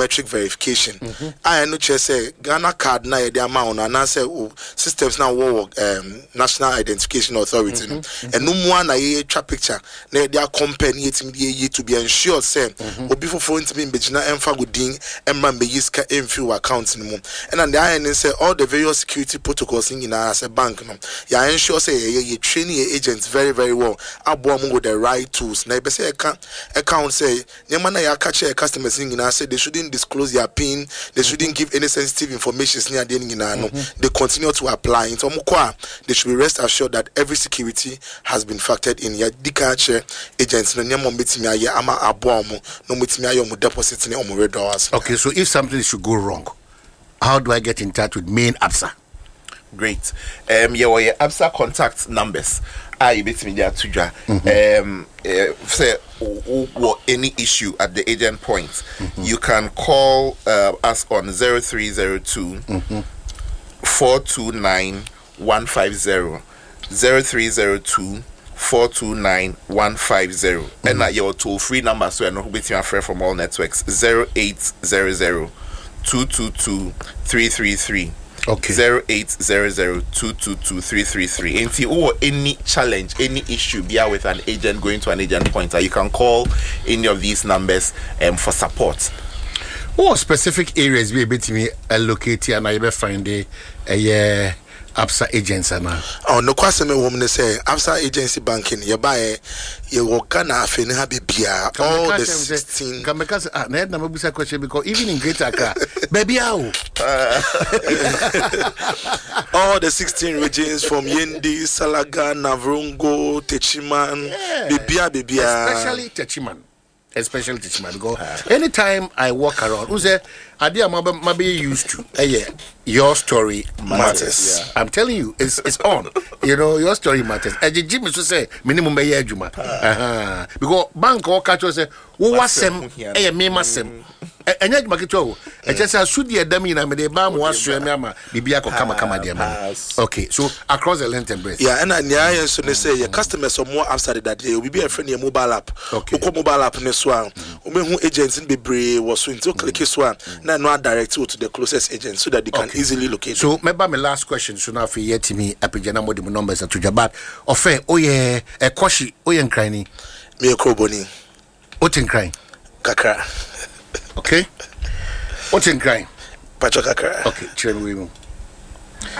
biometric verification. I know say Ghana card na the amount and I say systems now work National Identification Authority and no one na trap picture na their company to be ensured say obi for phone to be bejina emfa godin emma meyiska emfi account no and the IN say all the various security protocols in as a bank no ya ensure say you train your agents very very well abo am with the right tools na be say account say nyama na ya catch customers in say they shouldn't disclose their PIN, they shouldn't give any sensitive information near the no they continue to apply it they should be rest assured that every security has been factored in ya dikache agents no nyama metimi aye ama abo am no metimi aye mu deposit ni omo redoors. Okay, so if something should go wrong, how do I get in touch with main ABSA? Great. Your ABSA contact numbers. I bet me there to say any issue at the agent point, you can call us on 0302 429 150 0302 429 150 and your toll free number so I know who bet you friend from all networks 0800 222 333. Okay. 0800-222-333. And if you any challenge, any issue, be with an agent going to an agent pointer, you can call any of these numbers for support. What specific areas be able to me allocate and I find a ABSA agents now? Oh, no question. Me woman say ABSA agency banking. You buy you work na afeni habi bia all the 16. Come because na head na me busa question because even in Greater Accra, baby how all the 16 regions from Yendi, Salaga, Navrongo, Techiman, bibia. Especially Techiman because anytime I walk around, who say idea maybe used to your story matters. Yeah. I'm telling you, it's on. You know, your story matters. And the Jimmy to say minimum be juma. Because bank or catch say who was sem me masem. And yet makito. And just as should the dummy na me de bam was so me ama bibia ko kama de man. Okay, so across the length and breadth. Yeah, and yeah, so they say your customers are more outside that they will be a friend your mobile app. Okay. Mobile app ne so an. Who agents in Bebre was so into click so an. Now no direct you to the closest agent so that they can easily locate. So remember my last question so now for yet me apejana mo the numbers at Jabat. Ofe oye e kwashi oye nkrani. Me kroboni. Otin crying. Kakra. Okay. Otin crying. Pacho kakra. Okay, chere we